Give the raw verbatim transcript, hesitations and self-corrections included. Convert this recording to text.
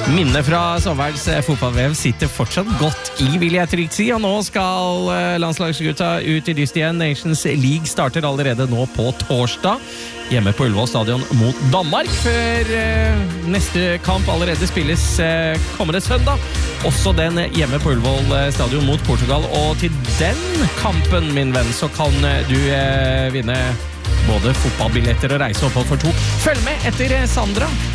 Minne fra sommerens fotballvev sitter fortsatt godt i, vil jeg trygt si, og nå skal landslagsgutta ut i dyst igjen. Nations League starter allerede nå på torsdag, hjemme på Ullevål stadion mot Danmark, før eh, neste kamp allerede spilles eh, kommende søndag. Også den hjemme på Ullevål stadion mot Portugal, og til den kampen, min venn, så kan du eh, vinne både fotballbilletter og reise opphold for to. Følg med etter Sandra